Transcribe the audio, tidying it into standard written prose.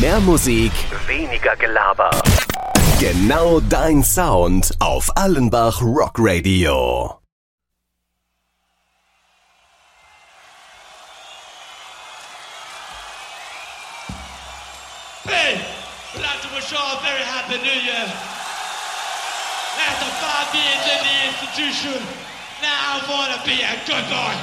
Mehr Musik, weniger Gelaber. Genau dein Sound auf Allenbach Rock Radio. Hey, I'd like to wish you all a very happy new year. After 5 years in the institution, now I want to be a good boy.